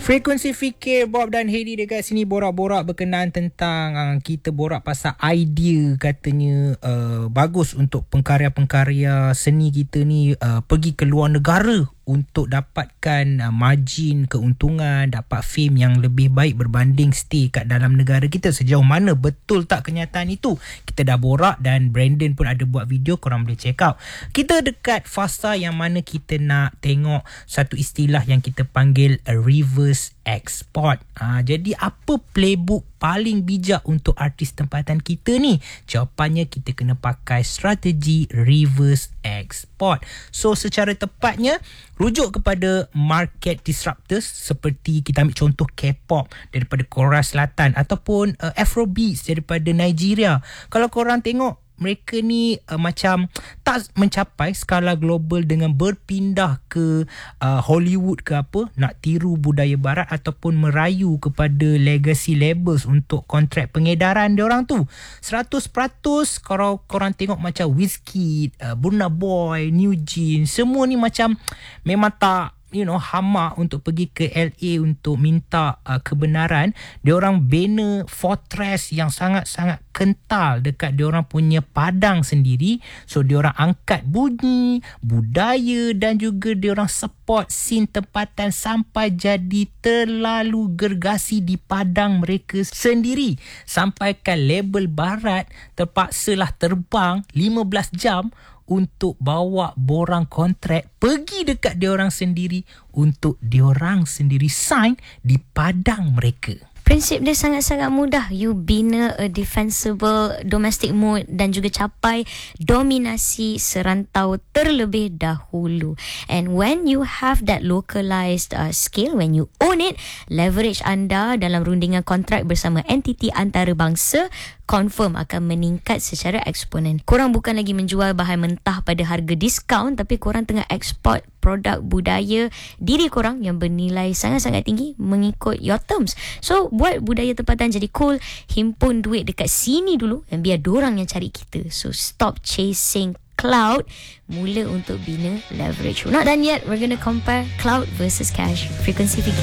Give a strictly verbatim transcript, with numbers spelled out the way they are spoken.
Frekuensi Fikir, Bob dan Heidi dekat sini borak-borak berkenaan tentang uh, kita borak pasal idea katanya uh, bagus untuk pengkarya-pengkarya seni kita ni uh, pergi ke luar negara untuk dapatkan uh, margin keuntungan, dapat fame yang lebih baik berbanding stay kat dalam negara kita. Sejauh mana betul tak kenyataan itu? Kita dah borak dan Brandon pun ada buat video, korang boleh check out. Kita dekat fasa yang mana kita nak tengok satu istilah yang kita panggil a reverse export. Ha, jadi apa playbook paling bijak untuk artis tempatan kita ni? Jawapannya kita kena pakai strategi reverse export. So secara tepatnya rujuk kepada market disruptors seperti kita ambil contoh K-pop daripada Korea Selatan ataupun uh, Afrobeats daripada Nigeria. Kalau korang tengok mereka ni uh, macam tak mencapai skala global dengan berpindah ke uh, Hollywood ke apa, nak tiru budaya barat ataupun merayu kepada legacy labels untuk kontrak pengedaran diorang tu. seratus peratus kalau korang tengok macam Wizkid, uh, Burna Boy, New Jeans, semua ni macam memang tak, you know, hama untuk pergi ke L A untuk minta uh, kebenaran. Diorang bina fortress yang sangat-sangat kental dekat diorang punya padang sendiri. So diorang angkat bunyi, budaya dan juga diorang support scene tempatan sampai jadi terlalu gergasi di padang mereka sendiri. Sampaikan label barat terpaksalah terbang lima belas jam untuk bawa borang kontrak pergi dekat diorang sendiri untuk diorang sendiri sign di padang mereka. Prinsip dia sangat-sangat mudah. You bina a defensible domestic mood dan juga capai dominasi serantau terlebih dahulu. And when you have that localized uh, skill, when you own it, leverage anda dalam rundingan kontrak bersama entiti antarabangsa confirm akan meningkat secara eksponen. Korang bukan lagi menjual bahan mentah pada harga diskaun, tapi korang tengah ekspor produk budaya diri korang yang bernilai sangat-sangat tinggi mengikut your terms. So buat budaya tempatan jadi cool, himpun duit dekat sini dulu dan biar dorang yang cari kita. So stop chasing cloud, mula untuk bina leverage. Not done yet. We're gonna compare cloud versus cash. Frekuensi Fikir.